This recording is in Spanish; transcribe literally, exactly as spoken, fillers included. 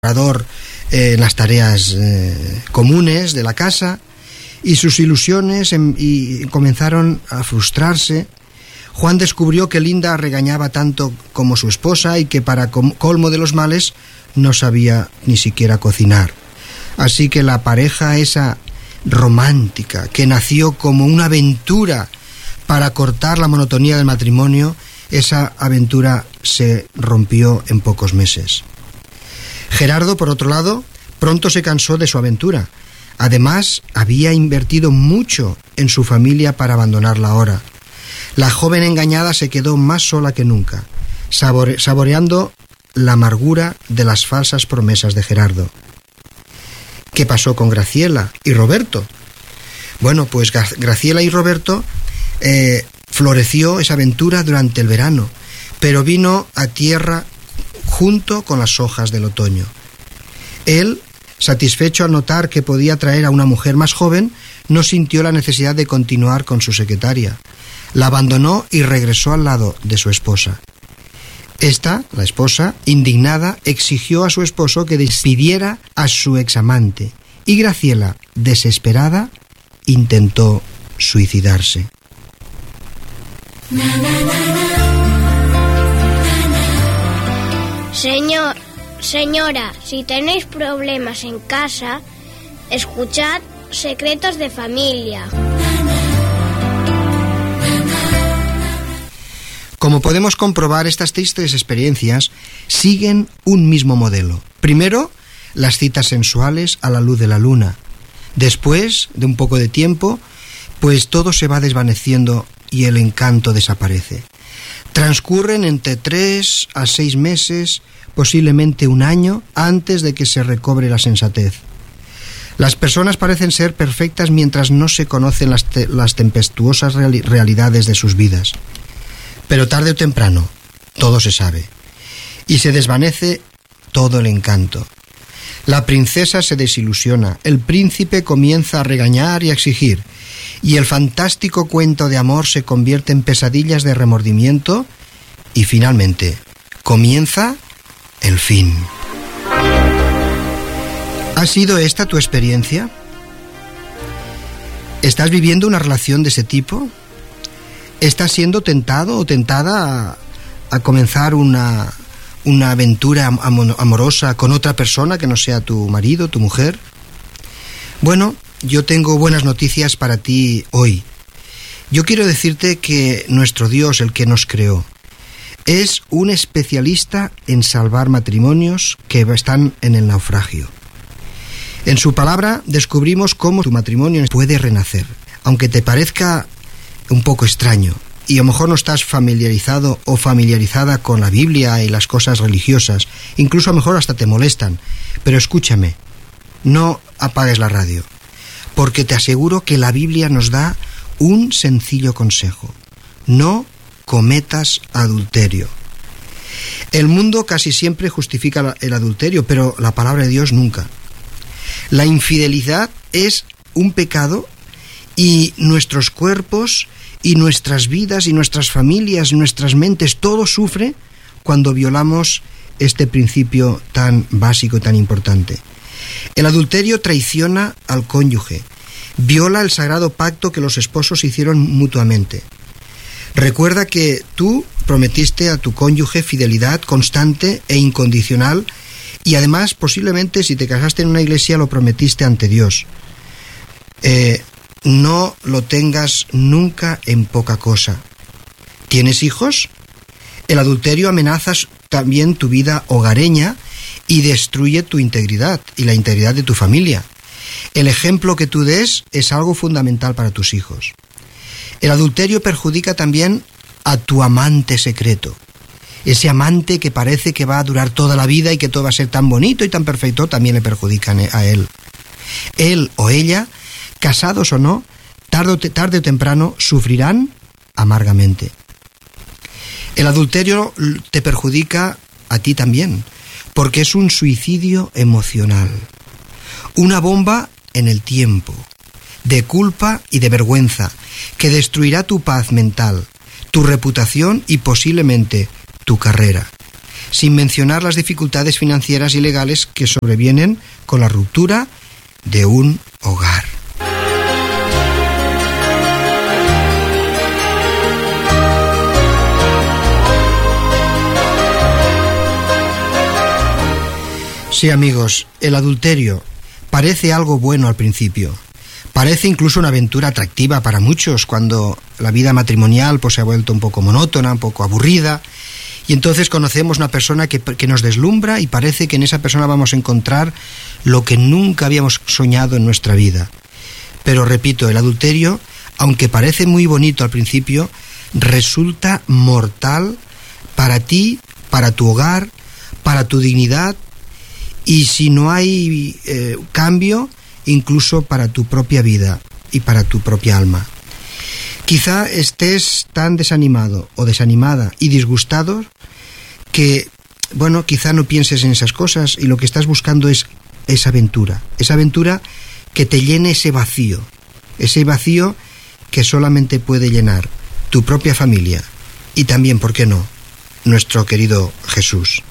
colaborador eh, en las tareas eh, comunes de la casa, y sus ilusiones en, y comenzaron a frustrarse. Juan descubrió que Linda regañaba tanto como su esposa y que para colmo de los males no sabía ni siquiera cocinar. Así que la pareja esa romántica, que nació como una aventura para cortar la monotonía del matrimonio, esa aventura se rompió en pocos meses. Gerardo, por otro lado, pronto se cansó de su aventura. Además, había invertido mucho en su familia para abandonarla ahora. La joven engañada se quedó más sola que nunca, sabore- saboreando la amargura de las falsas promesas de Gerardo. ¿Qué pasó con Graciela y Roberto? Bueno, pues Graciela y Roberto eh, floreció esa aventura durante el verano, pero vino a tierra junto con las hojas del otoño. Él, satisfecho al notar que podía traer a una mujer más joven, no sintió la necesidad de continuar con su secretaria. La abandonó y regresó al lado de su esposa. Esta, la esposa, indignada, exigió a su esposo que despidiera a su examante, y Graciela, desesperada, intentó suicidarse. Señor, señora, si tenéis problemas en casa, escuchad Secretos de Familia. Como podemos comprobar, estas tristes experiencias siguen un mismo modelo. Primero, las citas sensuales a la luz de la luna. Después, de un poco de tiempo, pues todo se va desvaneciendo y el encanto desaparece. Transcurren entre tres a seis meses, posiblemente un año, antes de que se recobre la sensatez. Las personas parecen ser perfectas mientras no se conocen las, te- las tempestuosas reali- realidades de sus vidas. Pero tarde o temprano, todo se sabe, y se desvanece todo el encanto. La princesa se desilusiona, el príncipe comienza a regañar y a exigir, y el fantástico cuento de amor se convierte en pesadillas de remordimiento, y finalmente comienza el fin. ¿Ha sido esta tu experiencia? ¿Estás viviendo una relación de ese tipo? ¿Estás siendo tentado o tentada a, a comenzar una, una aventura am- amorosa con otra persona que no sea tu marido, tu mujer? Bueno, yo tengo buenas noticias para ti hoy. Yo quiero decirte que nuestro Dios, el que nos creó, es un especialista en salvar matrimonios que están en el naufragio. En su palabra descubrimos cómo tu matrimonio puede renacer, aunque te parezca un poco extraño, y a lo mejor no estás familiarizado o familiarizada con la Biblia y las cosas religiosas, incluso a lo mejor hasta te molestan, pero escúchame, no apagues la radio, porque te aseguro que la Biblia nos da un sencillo consejo: no cometas adulterio. El mundo casi siempre justifica el adulterio, pero la palabra de Dios nunca. La infidelidad es un pecado y nuestros cuerpos y nuestras vidas y nuestras familias, nuestras mentes, todo sufre cuando violamos este principio tan básico y tan importante. El adulterio traiciona al cónyuge, viola el sagrado pacto que los esposos hicieron mutuamente. Recuerda que tú prometiste a tu cónyuge fidelidad constante e incondicional, y además posiblemente si te casaste en una iglesia lo prometiste ante Dios. Eh, no lo tengas nunca en poca cosa. ¿Tienes hijos? El adulterio amenaza también tu vida hogareña y destruye tu integridad y la integridad de tu familia. El ejemplo que tú des es algo fundamental para tus hijos. El adulterio perjudica también a tu amante secreto. Ese amante que parece que va a durar toda la vida y que todo va a ser tan bonito y tan perfecto, también le perjudican a él. Él o ella, casados o no, tarde o, te, tarde o temprano sufrirán amargamente. El adulterio te perjudica a ti también, porque es un suicidio emocional, una bomba en el tiempo, de culpa y de vergüenza, que destruirá tu paz mental, tu reputación y posiblemente tu carrera. sin mencionar las dificultades financieras y legales que sobrevienen con la ruptura de un hogar. Sí, amigos, el adulterio parece algo bueno al principio. Parece incluso una aventura atractiva para muchos cuando la vida matrimonial pues, se ha vuelto un poco monótona, un poco aburrida. Y entonces conocemos una persona que, que nos deslumbra y parece que en esa persona vamos a encontrar lo que nunca habíamos soñado en nuestra vida. Pero repito, el adulterio, aunque parece muy bonito al principio, resulta mortal para ti, para tu hogar, para tu dignidad y si no hay eh, cambio, incluso para tu propia vida y para tu propia alma. Quizá estés tan desanimado o desanimada y disgustado que, bueno, quizá no pienses en esas cosas y lo que estás buscando es esa aventura, esa aventura que te llene ese vacío, ese vacío que solamente puede llenar tu propia familia y también, ¿por qué no?, nuestro querido Jesús.